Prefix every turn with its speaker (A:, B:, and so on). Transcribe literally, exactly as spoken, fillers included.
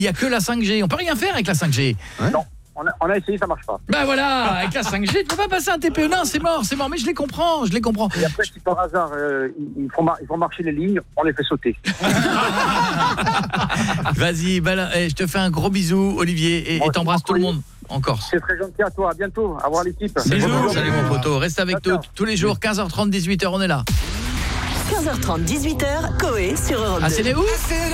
A: Il y a que la cinq G. On peut rien faire avec la cinq G.
B: Ouais. Non. On a, on a essayé, ça marche pas.
A: Bah voilà, avec la cinq G, tu peux pas passer un T P E. Non, c'est mort, c'est mort. Mais je les comprends, je les comprends.
B: Et après, si par hasard, euh, ils, font mar- ils font marcher les lignes, on les fait sauter.
A: Vas-y, bah là, eh, je te fais un gros bisou, Olivier, et,
B: Bon,
A: et t'embrasses tout le monde en Corse.
B: C'est très gentil à toi. À bientôt. À voir l'équipe.
A: Bisous,
B: Bonjour.
A: salut mon poteau. Reste avec
B: Ciao,
A: nous
B: ciao.
A: tous les jours, quinze heures trente, dix-huit heures, on est là.
C: quinze heures trente, dix-huit heures, Coé sur Europe deux.
A: Ah, c'est les où ?